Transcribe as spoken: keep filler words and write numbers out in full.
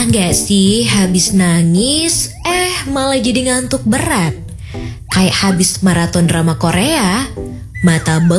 gak sih habis nangis, eh malah jadi ngantuk berat? Kayak habis maraton drama Korea, mata bengkak.